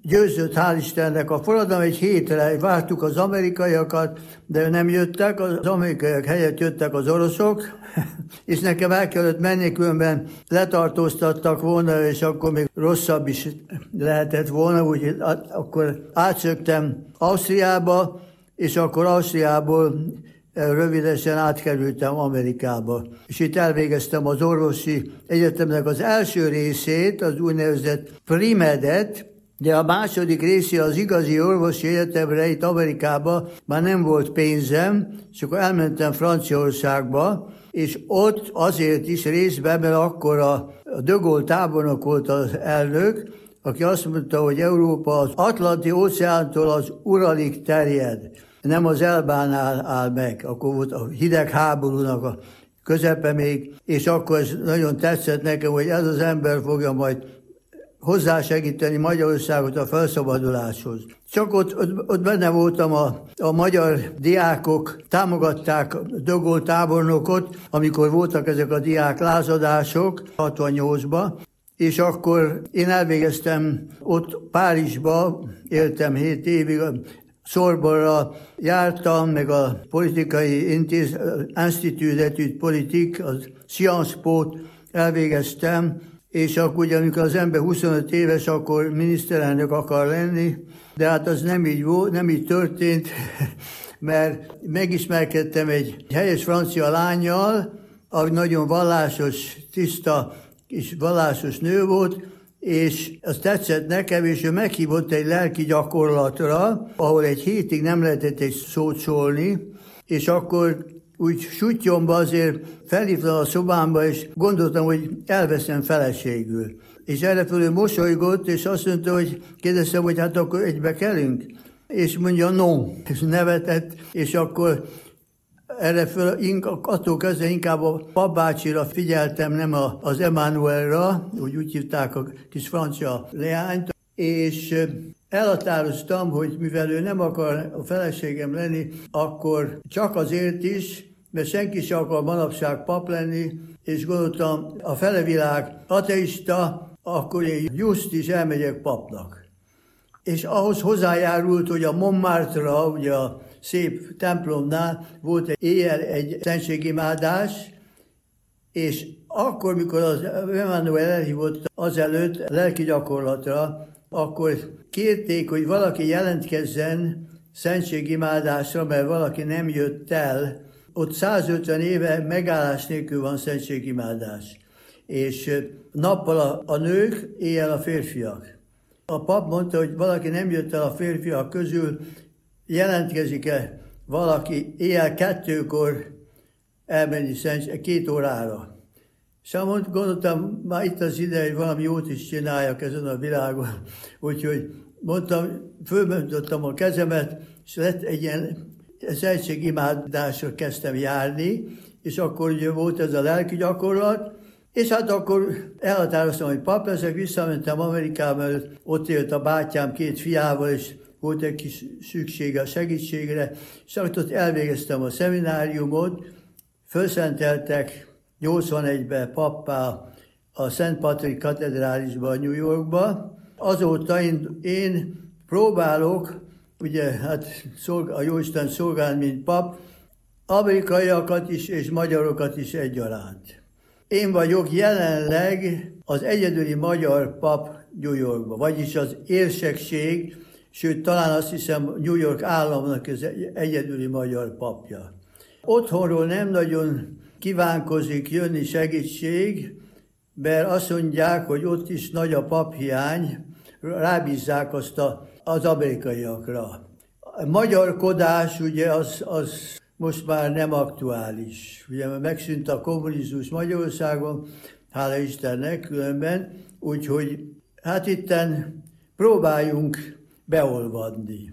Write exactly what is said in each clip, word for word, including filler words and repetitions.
győzött, hál' Istennek a forradalom, egy hétre vártuk az amerikaiakat, de nem jöttek, az amerikaiak helyett jöttek az oroszok, és nekem el kellett menni, különben letartóztattak volna, és akkor még rosszabb is lehetett volna, úgyhogy akkor átszöktem Ausztriába, és akkor Ausztriából rövidesen átkerültem Amerikába. És itt elvégeztem az orvosi egyetemnek az első részét, az úgynevezett Primedet, de a második része az igazi orvosi egyetemre itt Amerikában már nem volt pénzem, és akkor elmentem Franciaországba, és ott azért is részben, mert akkor a de Gaulle tábornok volt az elnök, aki azt mondta, hogy Európa az Atlanti óceántól az Uralig terjed, nem az Elbánál áll meg. Akkor volt a hidegháborúnak a közepe még, és akkor ez nagyon tetszett nekem, hogy ez az ember fogja majd hozzásegíteni Magyarországot a felszabaduláshoz. Csak ott, ott, ott benne voltam, a, a magyar diákok támogatták de Gaulle tábornokot, amikor voltak ezek a diák lázadások hatvannyolcban, és akkor én elvégeztem ott Párizsba, éltem hét évig, Sorbonra jártam, meg a politikai intéz, Institut d'études politiques, az Sciences Po-t elvégeztem, és akkor ugye, amikor az ember huszonöt éves, akkor miniszterelnök akar lenni, de hát az nem így volt, nem így történt, mert megismerkedtem egy helyes francia lánnyal, aki nagyon vallásos, tiszta és vallásos nő volt, és az tetszett nekem, és ő meghívott egy lelki gyakorlatra, ahol egy hétig nem lehetett egy szót szólni, és akkor úgy sutyomba azért felhívtam a szobámba, és gondoltam, hogy elveszem feleségül. És erre fölül mosolygott, és azt mondta, hogy kérdeztem, hogy hát akkor egybe kelünk. És mondja, no, és nevetett, és akkor erre föl, attól kezdve inkább a papbácsira figyeltem, nem az Emmanuelra, úgy úgy hívták a kis francia leányt, és elhatároztam, hogy mivel ő nem akar a feleségem lenni, akkor csak azért is, mert senki sem akar manapság pap lenni, és gondoltam, a fele világ ateista, akkor én just is elmegyek papnak. És ahhoz hozzájárult, hogy a Montmartre-ra, ugye a szép templomnál volt egy éjjel egy szentségimádás, és akkor, mikor az Emmanuel elhívott azelőtt lelki gyakorlatra, akkor kérték, hogy valaki jelentkezzen szentségimádásra, mert valaki nem jött el. Ott százötven éve megállás nélkül van szentségimádás. És nappal a, a nők, éjjel a férfiak. A pap mondta, hogy valaki nem jött el a férfiak közül, jelentkezik-e valaki éjjel kettőkor elmenni szent, két órára. És amúgy gondoltam, már itt az ide, hogy valami jót is csináljak ezen a világon. Úgyhogy mondtam, fölmöntottam a kezemet, és lett egy ilyen szentségimádásra kezdtem járni, és akkor ugye volt ez a lelki gyakorlat, és hát akkor elhatároztam, hogy pap leszek, visszamentem Amerikába, mert ott élt a bátyám két fiával, és volt egy kis szüksége a segítségre, és ott elvégeztem a szemináriumot, fölszenteltek nyolcvanegyben pappá a Szent Patrik katedrálisban New Yorkba. Azóta én, én próbálok, ugye hát a Jóisten szolgálni, mint pap, amerikaiakat is és magyarokat is egyaránt. Én vagyok jelenleg az egyedüli magyar pap New Yorkban, vagyis az érsekség, sőt, talán azt hiszem New York államnak az egyedüli magyar papja. Otthonról nem nagyon kívánkozik jönni segítség, mert azt mondják, hogy ott is nagy a paphiány, rábízzák azt a, az amerikaiakra. A magyarkodás ugye az, az most már nem aktuális. Ugye megszűnt a kommunizmus Magyarországon, hála Istennek különben, úgyhogy hát itten próbáljunk beolvadni.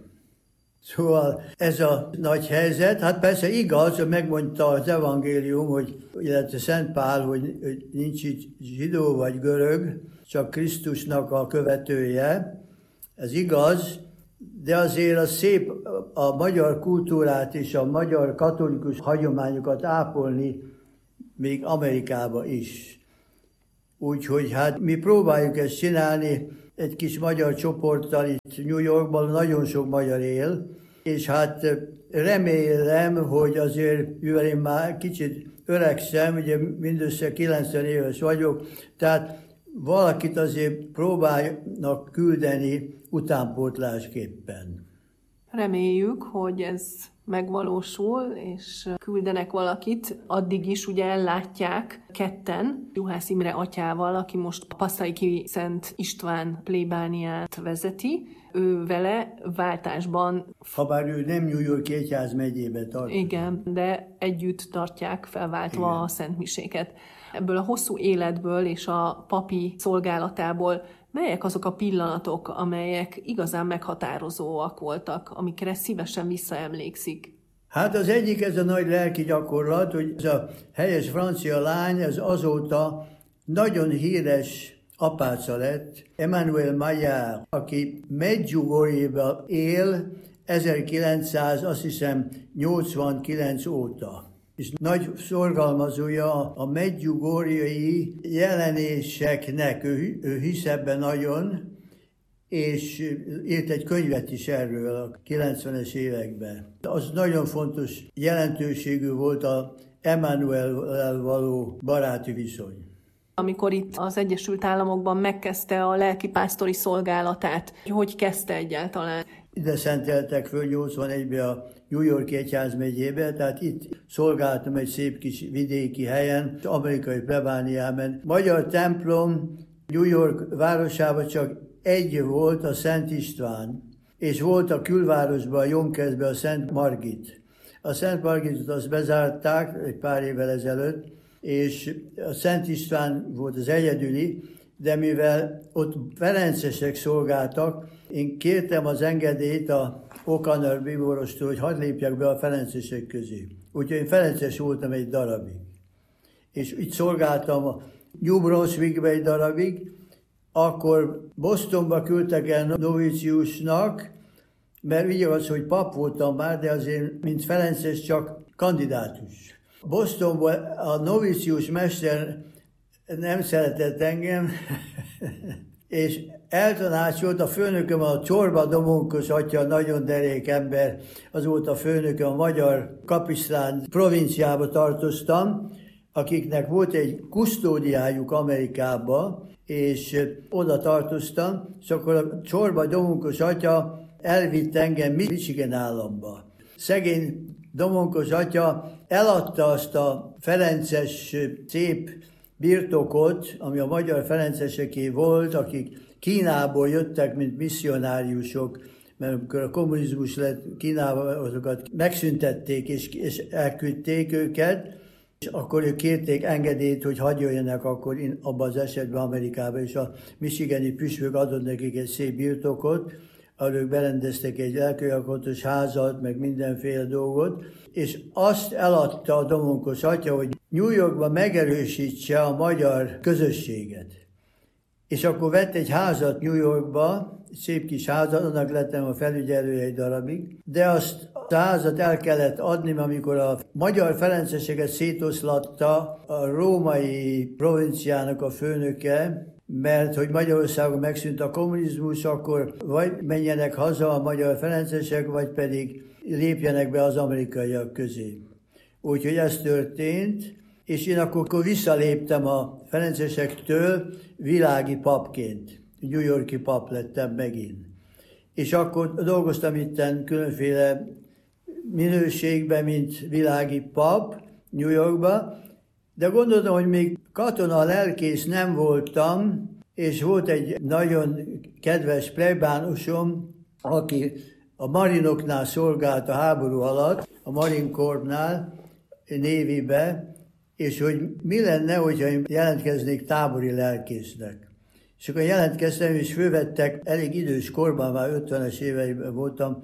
Szóval ez a nagy helyzet, hát persze igaz, hogy megmondta az evangélium, hogy, illetve Szent Pál, hogy, hogy nincs itt zsidó vagy görög, csak Krisztusnak a követője. Ez igaz, de azért az szép a magyar kultúrát és a magyar katolikus hagyományokat ápolni még Amerikába is. Úgyhogy hát mi próbáljuk ezt csinálni, egy kis magyar csoporttal itt New Yorkban, nagyon sok magyar él, és hát remélem, hogy azért, mivel én már kicsit öregszem, ugye mindössze kilencven éves vagyok, tehát valakit azért próbálnak küldeni utánpótlásképpen. Reméljük, hogy ez megvalósul, és küldenek valakit. Addig is ugye ellátják ketten, Juhász Imre atyával, aki most a Passaiki Szent István plébániát vezeti. Ő vele váltásban... Habár ő nem New York-i egyházmegyébe tart. Igen, de együtt tartják felváltva Igen. a szentmiséket. Ebből a hosszú életből és a papi szolgálatából melyek azok a pillanatok, amelyek igazán meghatározóak voltak, amikre szívesen visszaemlékszik? Hát az egyik ez a nagy lelki gyakorlat, hogy ez a helyes francia lány, ez azóta nagyon híres apáca lett, Emmanuel Maillard, aki Medjugorjében él ezerkilencszáz, azt hiszem, nyolcvankilenc óta. És nagy szorgalmazója a medjugorjai jelenéseknek, ő, ő hisz ebben nagyon, és írt egy könyvet is erről a kilencvenes években. Az nagyon fontos jelentőségű volt a Emmanuellel való baráti viszony. Amikor itt az Egyesült Államokban megkezdte a lelkipásztori szolgálatát, hogy kezdte egyáltalán? Ide szenteltek föl nyolcvanegyben a New York-i egyházmegyébe, tehát itt szolgáltam egy szép kis vidéki helyen, amerikai plebániában. Magyar templom New York városában csak egy volt, a Szent István, és volt a külvárosban, a Jonkersben a Szent Margit. A Szent Margitot azt bezárták egy pár évvel ezelőtt, és a Szent István volt az egyedüli, de mivel ott ferencesek szolgáltak, én kértem az engedélyt a O'Connor bíborostól, hogy hadd lépjek be a ferencesek közé. Úgyhogy én ferences voltam egy darabig. És itt szolgáltam a New Brunswickbe egy darabig, akkor Bostonba küldtek el novíciusnak, mert így az, hogy pap voltam már, de azért, mint ferences, csak kandidátus. Bostonban a novícius mester nem szeretett engem, és eltanácsolt a főnököm, a Csorba Domonkos atya, nagyon derék ember, az volt a főnököm, a magyar Kapisztrán provinciába tartoztam, akiknek volt egy kusztódiájuk Amerikába, és oda tartoztam, és akkor a Csorba Domonkos atya elvitt engem Michigan államba. Szegény Domonkos atya eladta azt a ferences szép birtokot, ami a magyar ferenceseké volt, akik Kínából jöttek, mint misszionáriusok, mert amikor a kommunizmus lett Kínában, azokat megszüntették és, és elküldték őket, és akkor ők kérték engedélyt, hogy hadd jöjjenek akkor abban az esetben Amerikába, és a michigani püspök adott nekik egy szép birtokot, ahol ők berendeztek egy lelkőalkotos házat, meg mindenféle dolgot, és azt eladta a Domonkos atya, hogy New Yorkban megerősítse a magyar közösséget. És akkor vett egy házat New Yorkba, egy szép kis házat, annak lettem a felügyelője egy darabig, de azt a házat el kellett adni, amikor a magyar ferenceseket szétoszlatta a római provinciának a főnöke, mert hogy Magyarországon megszűnt a kommunizmus, akkor vagy menjenek haza a magyar ferencesek, vagy pedig lépjenek be az amerikaiak közé. Úgyhogy ez történt, és én akkor, akkor visszaléptem a ferencesektől világi papként. New York-i pap lettem megint. És akkor dolgoztam itten különféle minőségben, mint világi pap New Yorkba, de gondoltam, hogy még katona lelkész nem voltam, és volt egy nagyon kedves plebánusom, aki a marinoknál szolgált a háború alatt, a Marine Corps-nál, Navy-be, és hogy mi lenne, hogyha én jelentkeznék tábori lelkésznek. És akkor jelentkeztem, és fölvettek, elég idős korban, már ötvenes éveiben voltam,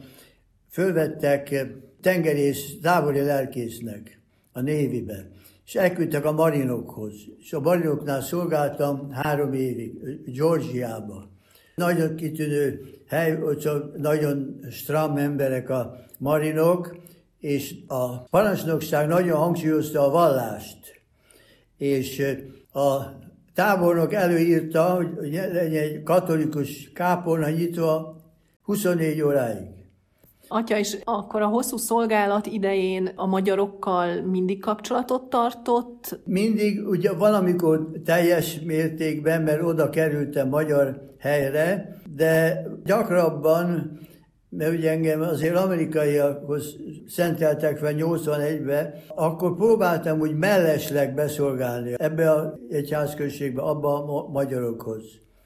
fölvettek tengerész tábori lelkésznek a Navy-be. És elküldtek a marinokhoz. És a marinoknál szolgáltam három évig, Georgiába. Nagyon kitűnő hely, csak nagyon stram emberek a marinok, és a parancsnokság nagyon hangsúlyozta a vallást. És a tábornok előírta, hogy legyen egy katolikus kápolna nyitva huszonnégy óráig. Atya, és akkor a hosszú szolgálat idején a magyarokkal mindig kapcsolatot tartott? Mindig, ugye valamikor teljes mértékben, mert oda kerültem magyar helyre, de gyakrabban, mert ugye engem azért amerikaiakhoz szenteltek fel nyolcvanegyben, akkor próbáltam úgy mellesleg beszolgálni ebbe az egyházközségbe, abba a magyarokhoz.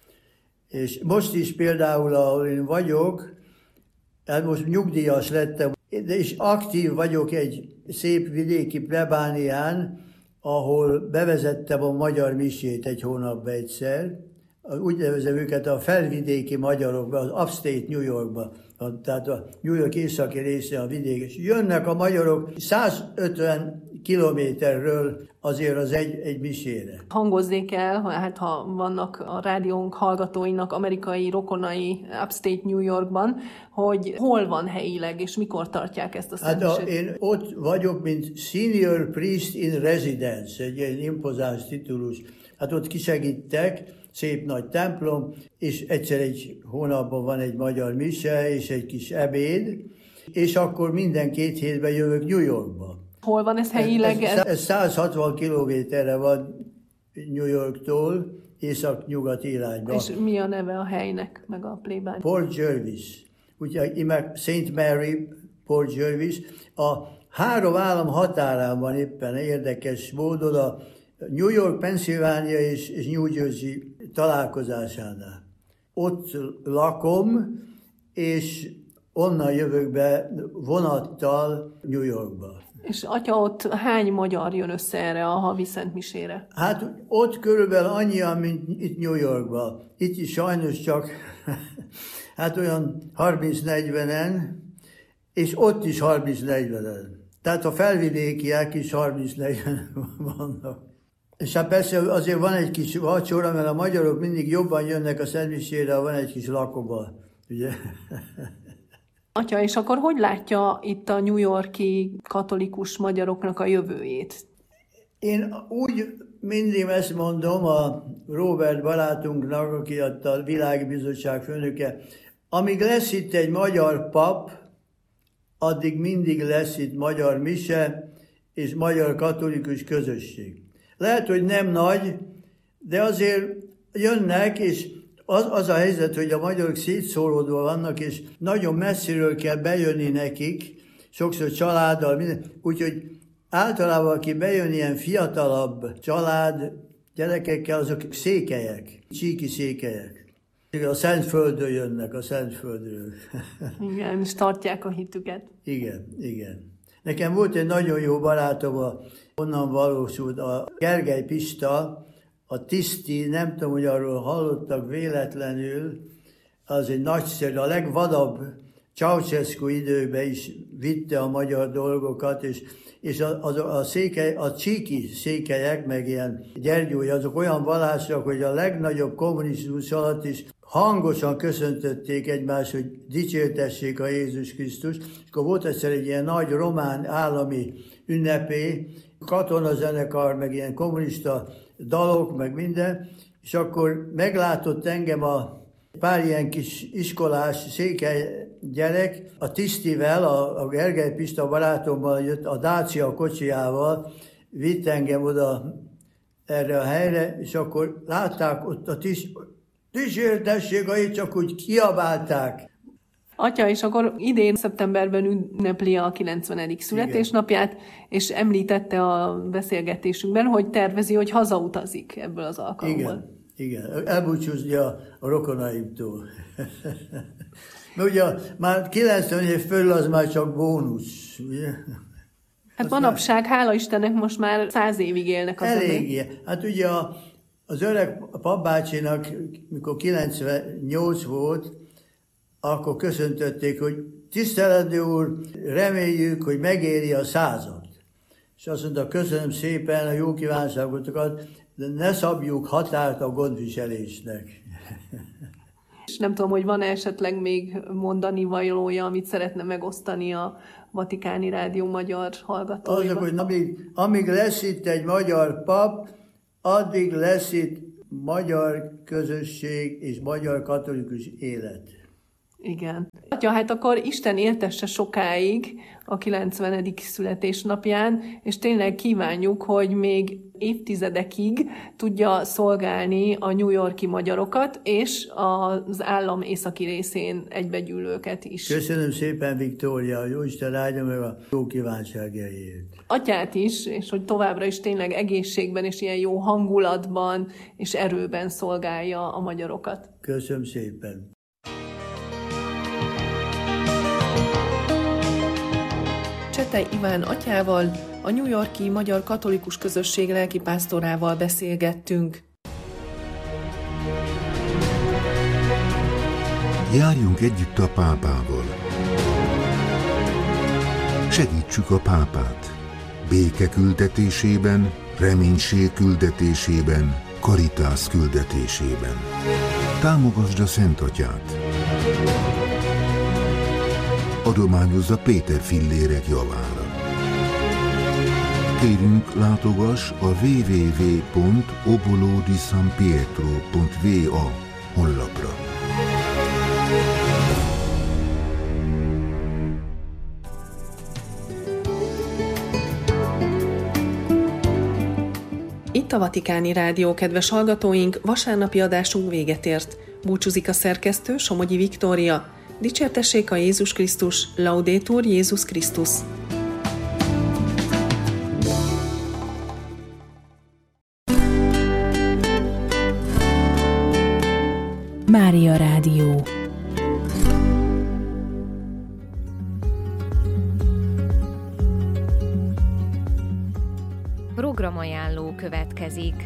És most is például, ahol én vagyok, hát most nyugdíjas lettem, de is aktív vagyok egy szép vidéki plebánián, ahol bevezettem a magyar misét egy hónapban egyszer. Úgy nevezem őket a felvidéki magyarokba, az upstate New Yorkba, tehát a New York északi része a vidék. És jönnek a magyarok százötven kilométerről azért az egy, egy misére. Hangozzék el, hát ha vannak a rádiónk hallgatóinak amerikai rokonai upstate New Yorkban, hogy hol van helyileg, és mikor tartják ezt a szentmiset? Hát a, én ott vagyok, mint Senior Priest in Residence, egy ilyen impozáns titulus. Hát ott kisegítek, szép nagy templom, és egyszer egy hónapban van egy magyar mise, és egy kis ebéd, és akkor minden két hétben jövök New Yorkba. Hol van ez helyileg? Ez, ez, ez száz hatvan kilométerre van New Yorktól, észak-nyugat irányba. És mi a neve a helynek, meg a plébány? Port Jervis. Úgyhogy Saint Mary, Port Jervis. A három állam határán van éppen érdekes módon a New York, Pennsylvania és, és New Jersey találkozásánál. Ott lakom, és onnan jövök be vonattal New Yorkba. És atya, ott hány magyar jön össze erre a havi szentmisére? Hát ott körülbelül annyian, mint itt New Yorkban. Itt is sajnos csak hát olyan harminc-negyvenen, és ott is harminc-negyvenen. Tehát a felvidékiek is harminc-negyvenen vannak. És hát persze azért van egy kis vacsora, mert a magyarok mindig jobban jönnek a szentmisére, ha van egy kis lakoba, ugye? Atya, és akkor hogy látja itt a New York-i katolikus magyaroknak a jövőjét? Én úgy mindig ezt mondom a Robert barátunknak, aki a Világi Bizottság főnöke, amíg lesz itt egy magyar pap, addig mindig lesz itt magyar mise és magyar katolikus közösség. Lehet, hogy nem nagy, de azért jönnek, és az, az a helyzet, hogy a magyarok szétszóródva vannak, és nagyon messziről kell bejönni nekik, sokszor családdal, minden. Úgyhogy általában, aki bejön ilyen fiatalabb család, gyerekekkel, azok székelyek, csíki székelyek. A Szentföldről jönnek, a Szentföldről. Igen, és tartják a hitüket. Igen, igen. Nekem volt egy nagyon jó barátom, a, onnan valósult a Gergely Pista, a Tiszti, nem tudom, hogy arról hallottak véletlenül, az egy nagyszerű, a legvadabb Ceausescu időben is vitte a magyar dolgokat, és, és a, a, a, székely, a csíki székelyek, meg ilyen gyergyói, azok olyan vallások, hogy a legnagyobb kommunizmus alatt is hangosan köszöntötték egymást, hogy dicsértessék a Jézus Krisztus. És akkor volt egyszer egy ilyen nagy román állami ünnepé, katonazenekar, meg ilyen kommunista dalok, meg minden, és akkor meglátott engem a pár ilyen kis iskolás székely gyerek, a Tisztivel, a, a Gergely Pista barátommal jött, a Dacia kocsijával, vitt engem oda erre a helyre, és akkor látták ott a tiszt, dicsértessék, csak úgy kiabálták. Atya, és akkor idén szeptemberben ünnepli a kilencvenedik születésnapját, igen. És említette a beszélgetésünkben, hogy tervezi, hogy hazautazik ebből az alkalomból. Igen, igen. Elbúcsúzni a, a rokonaimtól. Mert ugye már kilencven év fölül az már csak bónusz, ugye? Hát manapság, hála Istennek, most már száz évig élnek az Eléggé. Ember. Hát ugye a, az öreg papbácsinak, mikor kilencvennyolc volt, akkor köszöntötték, hogy tisztelető úr, reméljük, hogy megéri a százat. És azt mondta, köszönöm szépen a jó kívánságotokat, de ne szabjuk határt a gondviselésnek. És nem tudom, hogy van esetleg még mondani valója, amit szeretne megosztani a Vatikáni Rádió magyar hallgatóival. Azok, hogy amíg, amíg lesz itt egy magyar pap, addig lesz itt magyar közösség és magyar katolikus élet. Igen. Ja, hát akkor Isten éltesse sokáig a kilencvenedik születésnapján, és tényleg kívánjuk, hogy még évtizedekig tudja szolgálni a New York-i magyarokat, és az állam északi részén egybegyűlőket is. Köszönöm szépen, Viktória, jó Isten áldja meg a jó kívánságáért. Atyát is, és hogy továbbra is tényleg egészségben, és ilyen jó hangulatban, és erőben szolgálja a magyarokat. Köszönöm szépen. Csetej Iván atyával, a New York-i Magyar Katolikus Közösség lelkipásztorával beszélgettünk. Járjunk együtt a pápával. Segítsük a pápát. Béke küldetésében, reménység küldetésében, karitász küldetésében. Támogasd a Szent Atyát. Adományozza Péter fillérek javára. Kérünk, látogass a double-u double-u double-u pont obolo di san pietro pont v a honlapra. Itt a Vatikáni Rádió, kedves hallgatóink, vasárnapi adásunk véget ért. Búcsúzik a szerkesztő, Somogyi Viktória. Dicsértessék a Jézus Krisztus, Laudetur Jézus Krisztus. Mária Rádió. Programajánló következik.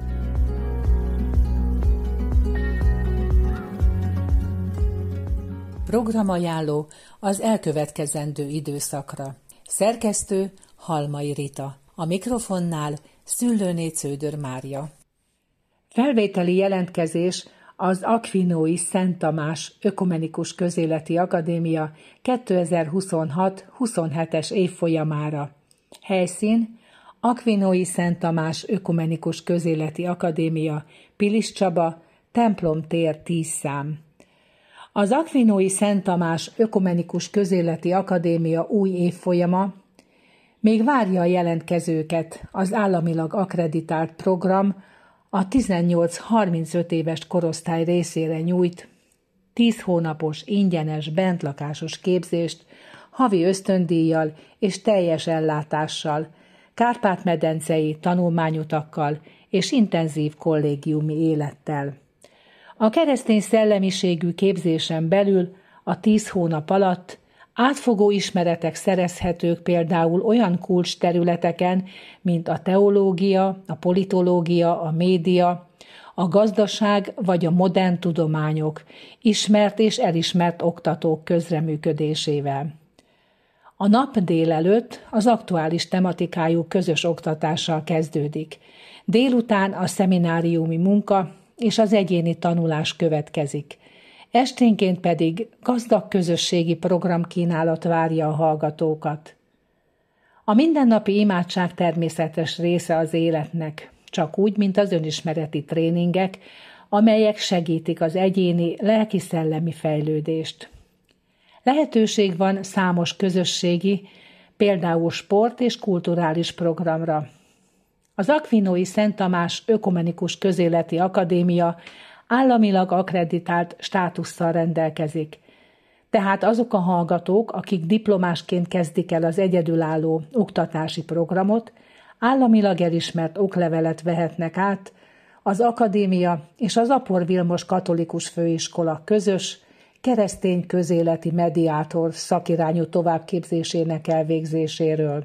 Programajánló az elkövetkezendő időszakra. Szerkesztő Halmai Rita. A mikrofonnál Szüllőné Cződör Mária. Felvételi jelentkezés az Akvinói Szent Tamás Ökumenikus Közéleti Akadémia kétezer-huszonhat huszonhetes évfolyamára. Helyszín: Akvinói Szent Tamás Ökumenikus Közéleti Akadémia, Pilis Csaba, Templom tér tíz szám. Az Akvinói Szent Tamás Ökumenikus Közéleti Akadémia új évfolyama még várja a jelentkezőket. Az államilag akkreditált program a tizennyolc-harmincöt éves korosztály részére nyújt tíz hónapos ingyenes bentlakásos képzést, havi ösztöndíjjal és teljes ellátással, kárpát-medencei tanulmányutakkal és intenzív kollégiumi élettel. A keresztény szellemiségű képzésen belül a tíz hónap alatt átfogó ismeretek szerezhetők például olyan kulcsterületeken, mint a teológia, a politológia, a média, a gazdaság vagy a modern tudományok, ismert és elismert oktatók közreműködésével. A nap délelőtt az aktuális tematikájú közös oktatással kezdődik. Délután a szemináriumi munka és az egyéni tanulás következik. Esténként pedig gazdag közösségi programkínálat várja a hallgatókat. A mindennapi imádság természetes része az életnek, csak úgy, mint az önismereti tréningek, amelyek segítik az egyéni lelki-szellemi fejlődést. Lehetőség van számos közösségi, például sport és kulturális programra. Az Akvinói Szent Tamás Ökumenikus Közéleti Akadémia államilag akkreditált státusszal rendelkezik. Tehát azok a hallgatók, akik diplomásként kezdik el az egyedülálló oktatási programot, államilag elismert oklevelet vehetnek át az akadémia és az Apor Vilmos Katolikus Főiskola közös, keresztény közéleti mediátor szakirányú továbbképzésének elvégzéséről.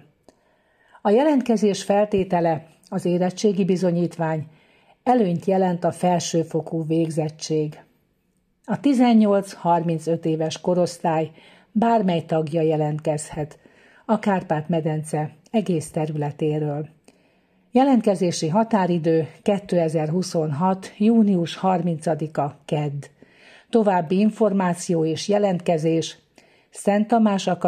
A jelentkezés feltétele az érettségi bizonyítvány, előnyt jelent a felsőfokú végzettség. A tizennyolc-harmincöt éves korosztály bármely tagja jelentkezhet a Kárpát-medence egész területéről. Jelentkezési határidő kétezer-huszonhat. június harmincadika kedd. További információ és jelentkezés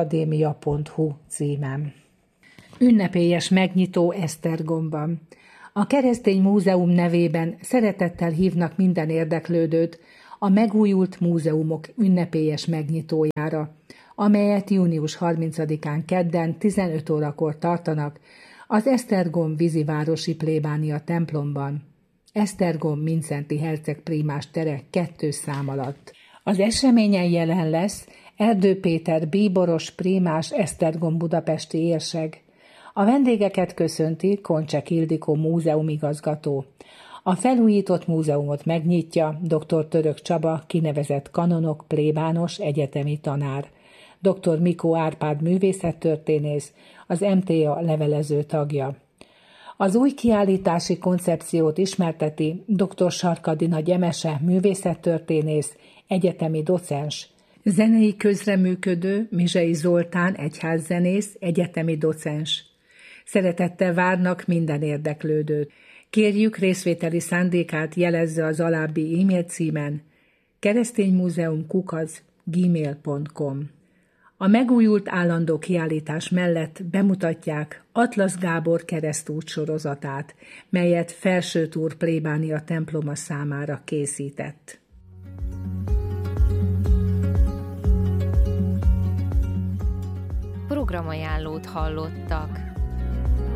szenttamásakadémia pont hu címen. Ünnepélyes megnyitó Esztergomban. A Keresztény Múzeum nevében szeretettel hívnak minden érdeklődőt a megújult múzeumok ünnepélyes megnyitójára, amelyet június harmincadikán kedden tizenöt órakor tartanak az Esztergom vízivárosi plébánia templomban, Esztergom Mindszenty herceg prímás tere kettő szám alatt. Az eseményen jelen lesz Erdő Péter bíboros prímás Esztergom budapesti érseg. A vendégeket köszönti Koncsek Ildikó múzeumigazgató. A felújított múzeumot megnyitja dr. Török Csaba, kinevezett kanonok, plébános, egyetemi tanár. dr. Mikó Árpád művészettörténész, az em té á levelező tagja. Az új kiállítási koncepciót ismerteti dr. Sarkadina Gyemese, művészettörténész, egyetemi docens. Zenei közreműködő Mizsei Zoltán, egyházzenész, egyetemi docens. Szeretettel várnak minden érdeklődőt. Kérjük, részvételi szándékát jelezze az alábbi e-mail címen kereszténymúzeum kukac gmail pont com. A megújult állandó kiállítás mellett bemutatják Atlasz Gábor keresztút sorozatát, melyet Felsőtúr plébánia temploma számára készített. Programajánlót hallottak.